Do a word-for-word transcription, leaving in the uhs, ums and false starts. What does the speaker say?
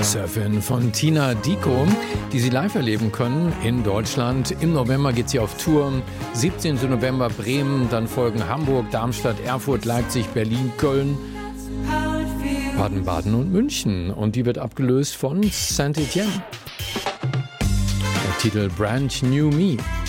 Surfin von Tina Dicko, die Sie live erleben können in Deutschland. Im November geht sie auf Tour. siebzehnten November Bremen, dann folgen Hamburg, Darmstadt, Erfurt, Leipzig, Berlin, Köln, Baden-Baden und München. Und die wird abgelöst von Saint-Étienne. Der Titel Brand New Me.